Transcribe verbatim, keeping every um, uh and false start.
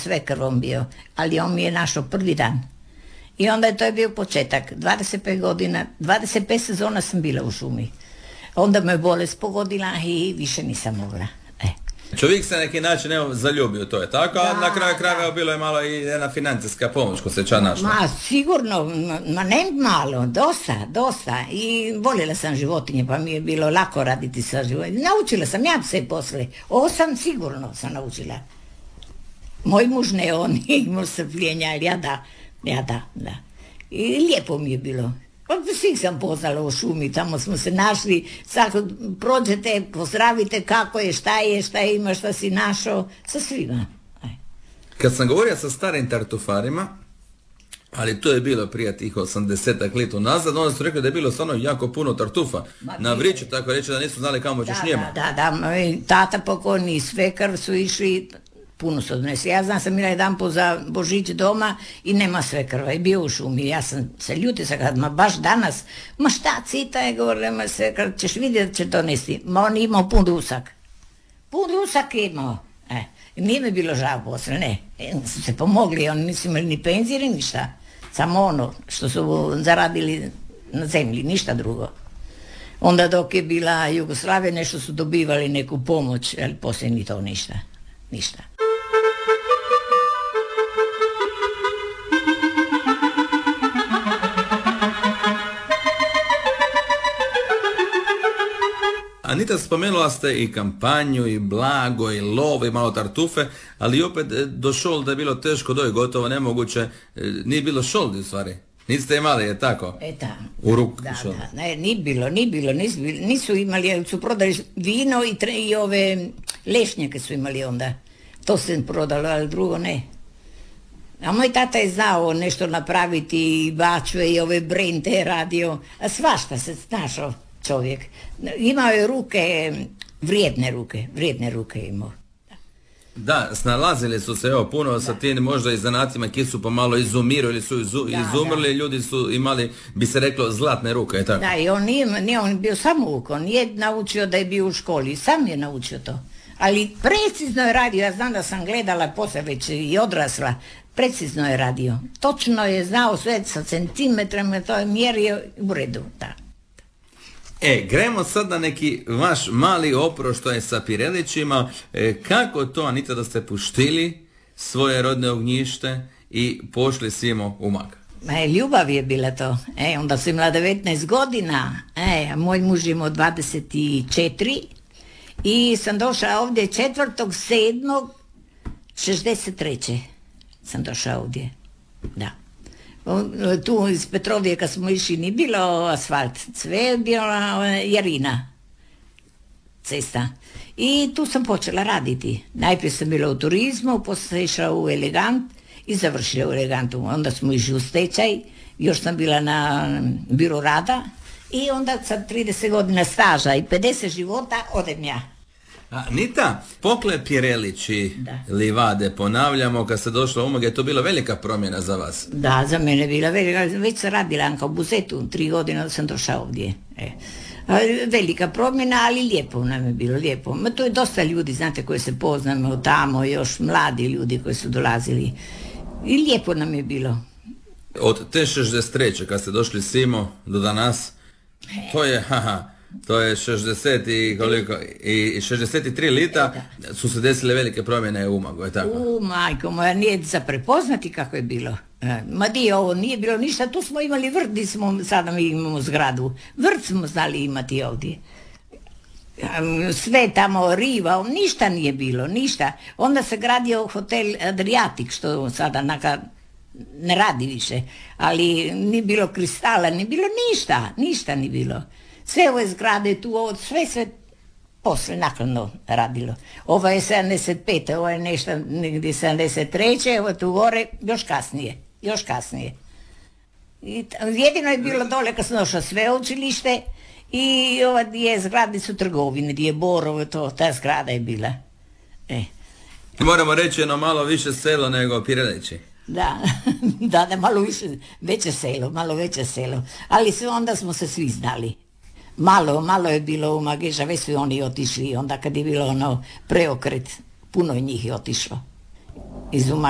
svekrvom bio, ali on mi je našao prvi dan. I onda je to je bio početak. dvadeset pet godina, dvadeset pet sezona sam bila u šumi. Onda me bolest pogodila i više nisam mogla. E. Čovjek se na neki način evo, zaljubio, to je tako, a Da, na kraju krajeva da. bilo je malo i jedna financijska pomoć ko se ča našla. Ma sigurno, ma, ma ne malo, dosta, dosta. I voljela sam životinje, pa mi je bilo lako raditi sa životinjama. Naučila sam ja se posle. Ovo sam sigurno sam naučila. Moj muž ne, on imao strpljenja, ali ja da, ja da, da. I lijepo mi je bilo. Svih sam poznala u šumi, tamo smo se našli, sad prođete, pozdravite kako je, šta je, šta ima, šta si našao, sa svima. Aj. Kad sam govorio sa starim tartufarima, ali to je bilo prije tih osamdesetak let nazad, onda su rekli da je bilo stvarno jako puno tartufa. Ma, na vriću, tako reći da nisu znali kamo ćeš da, njema. Da, da, da, moj tata pokojni i svekar su išli, puno su odnesli. Ja znam sam bila jedan po za Božić doma i nema svekrva i bio u šumi. Ja sam se ljutila sa kad, ma baš danas, ma šta cita je, govorila, ma svekar, ćeš vidjeti da će to nesti. Ma on imao pun dusak. Pun dusak je imao. E, nije mi bilo žao posle, ne. E, su se pomogli, oni nisu imali ni penzije, ništa. Samo ono što su zaradili na zemlji, ništa drugo. Onda dok je bila Jugoslavija, nešto su dobivali neku pomoć, ali poslije ni to ništa. Ništa. Anita, spomenula ste i kampanju, i blago, i lov, i malo tartufe, ali opet do šol da je bilo teško, do je gotovo nemoguće, nije bilo šoldi u stvari. Niste imali, je tako? E da. U ruku Da, šoldi. da, ne, nije bilo, nije bilo, nisu, nisu imali, su prodali vino i, tre, i ove lešnjake su imali onda. To se prodalo, ali drugo ne. A moj tata je znao nešto napraviti, i bačve, i ove brente radio, a svašta se snašao čovjek. Imao je ruke, vrijedne ruke, vrijedne ruke imao. Da, snalazili su se evo puno sa tim možda i zanatima ki su pomalo izumirali ili su izu, Da, izumrli, da. ljudi su imali, bi se reklo, zlatne ruke, je tako? Da, i on nije, nije on bio samouk, on je naučio da je bio u školi, sam je naučio to. Ali precizno je radio, ja znam da sam gledala posle već i odrasla, precizno je radio. Točno je znao sve sa centimetrama, to je mjerio u redu, da. E, gremo sad na neki vaš mali oproštaj sa Pirelićima. E, kako to, Anita, da ste puštili svoje rodne ognjište i pošli simo u Umag? E, ljubav je bila to. E, onda sam imala devetnaest godina, e, a moj muž imao dvadeset četiri i sam došla ovdje četvrtog sedmog šezdeset treće sam došla ovdje, da. Tu iz Petrovije kad smo išli nije bilo asfalt, sve je bila Jarina cesta i tu sam počela raditi. Najprije sam bila u turizmu, poslije sam išla u Elegant i završila u Elegantu. Onda smo išli u stečaj, još sam bila na biro rada i onda sa trideset godina staža i pedeset života odem ja. Anita, pokle Pirelići Da. livade, ponavljamo, kad ste došla u Umag, je to bila velika promjena za vas? Da, za mene je bila velika, već sam radila Anka u Buzetu, tri godine sam došla ovdje. E. Velika promjena, ali lijepo nam je bilo, lijepo. Ma to je dosta ljudi, znate, koji se poznamo tamo, još mladi ljudi koji su dolazili. I lijepo nam je bilo. Od te šezdeset treće kad ste došli simo do danas, to je, haha, to je šezdeset i koliko, i šezdeset tri lita su se desile velike promjene u Umagu, je tako? U, majko moja, nije za prepoznati kako je bilo. E, ma di ovo, nije bilo ništa, tu smo imali vrt, di smo, sada mi imamo zgradu. Vrt smo znali imati ovdje. Sve tamo riva, ništa nije bilo, ništa. Onda se gradio hotel Adriatic, što sada naka ne radi više, ali nije bilo kristala, nije bilo ništa, ništa nije bilo. Sve ove zgrade tu, ovo, sve sve posle naknadno radilo. Ovo je sedamdeset pete, ovo je nešto negdje sedamdeset treće, ovo tu gore još kasnije, još kasnije. I jedino je bilo dole kad sam došla sveučilište i ova je zgrade su trgovine, gdje je Borovo, to, ta zgrada je bila. E. Moramo reći jedno malo više selo nego Pirelići. Da, da, da, malo više, veće selo, malo veće selo. Ali sve onda smo se svi znali. Malo, malo je bilo u Mageža, već su oni otišli, onda kad je bilo ono preokret, puno njih je otišlo iz Umaga.